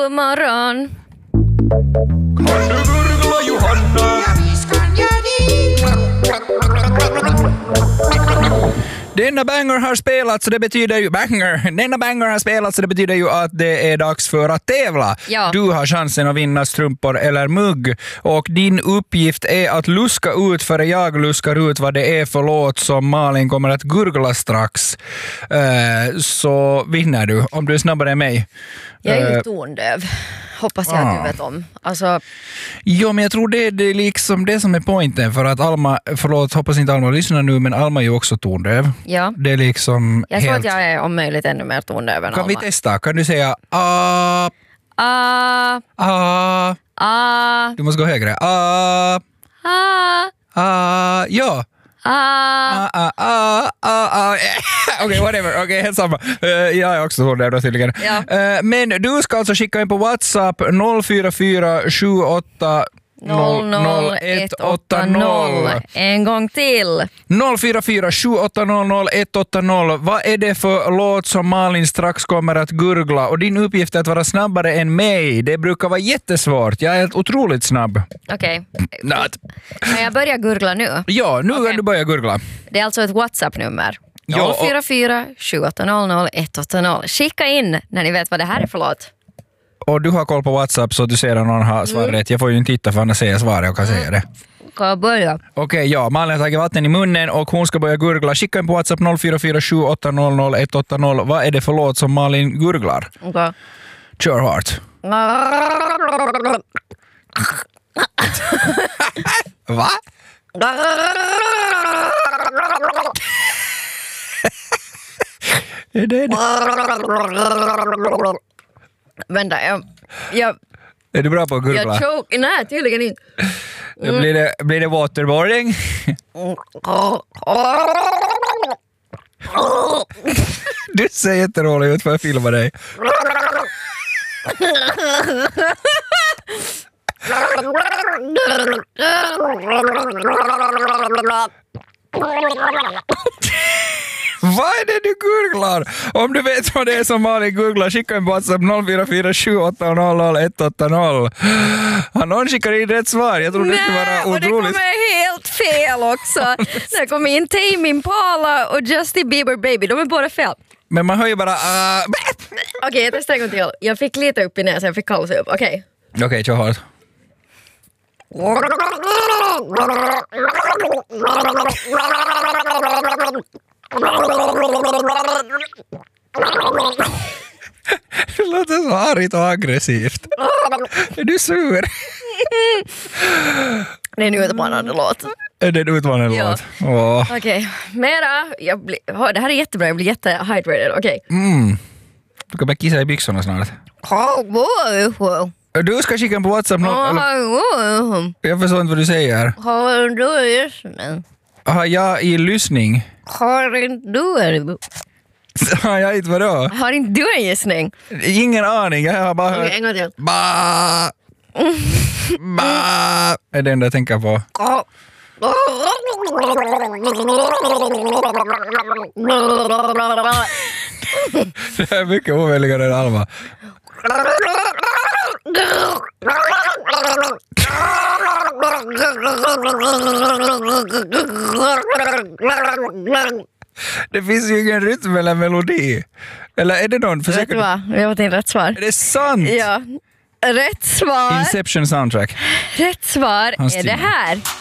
God morgon. Kan du gurgla, Johanna? Denna banger har spelat, så det betyder ju så det betyder ju att det är dags för att tävla. Ja. Du har chansen att vinna strumpor eller mugg, och din uppgift är att luska ut före jag luskar ut vad det är för låt som Malin kommer att gurgla strax. Så vinner du om du är snabbare än mig. Jag är ju tondöv. Hoppas jag att du vet om. Alltså... Jo, men jag tror det är liksom det som är poängen, för att Alma, förlåt, hoppas inte Alma lyssnar nu, men Alma är ju också tondöv. Ja. Det är liksom jag tror att jag är om möjligt ännu mer tondöv än Alma. Kan vi testa? Kan du säga Du måste gå högre. Ja. Okej, whatever. Okej, helt samma. Jag är också tondöv då tydligen. Ja. Men du ska alltså skicka in på WhatsApp 04478 00180. En gång till. 04478 Vad är det för låt som Malin strax kommer att gurgla? Och din uppgift är att vara snabbare än mig. Det brukar vara jättesvårt. Jag är otroligt snabb. Okej. Kan jag börja gurgla nu? Ja, nu kan du börja gurgla. Det är alltså ett WhatsApp-nummer. Ja, 044 7800 180. Skicka in när ni vet vad det här är för låt. Och du har koll på WhatsApp så du ser att någon har svaret rätt. Jag får ju inte titta för annars säger jag svaret och kan säga det. Kan jag börja? Okej, ja. Malin har tagit vatten i munnen och hon ska börja gurgla. Skicka in på WhatsApp 0447800180. Vad är det för låt som Malin gurglar? Okay. Kör hårt. Va? Är det? Vänta, jag Är du bra på att gurgla? Nej, tydligen inte. Blir det waterboarding? Du ser jätterolig ut för att filma dig. Vad är det du gurglar? Om du vet vad det är som Malin gurglar, skicka en WhatsApp 0447800180. Har någon skickat in rätt svar? Jag tror det skulle vara otroligt. Och det kommer helt fel också. Det kommer in Tame Impala och Justin Bieber Baby. De är båda fel. Men man hör ju bara... Okej, jag testar en gång till. Jag fick lite upp i näsan, jag fick kaos upp. Okej, kör hårt. Det låter så argt och aggressivt. Är du sur? Det är en utmanande låt. Är det en utmanande låt? Okej, mera. Det här är jättebra, jag blir jättehydrated. Okej. Du kan bara kissa i byxorna snart. Du ska skicka på WhatsApp. Jag förstår inte vad du säger. Har du lyssning? Har jag i lyssning? Har inte du? Har jag inte vadå? Har inte du en gissning? Ingen aning, jag har bara hört... En gång till. Ba. Är det enda jag tänker på. Det är mycket ovälligare än Alma. Det finns ju ingen rytm eller melodi. Eller är det någon? Vet du vad? Jag har till rätt svar. Är det sant? Ja. Rätt svar. Inception soundtrack. Rätt svar är det här.